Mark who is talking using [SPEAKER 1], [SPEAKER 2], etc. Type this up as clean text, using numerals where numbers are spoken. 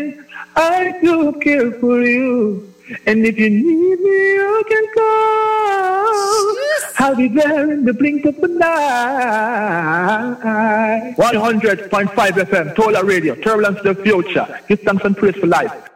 [SPEAKER 1] darling, I do care for you. And if you need me, you can call. I'll be there in the blink of an eye. 100.5 FM, Tola Radio, Turbulence to the Future. Give thanks and praise for life.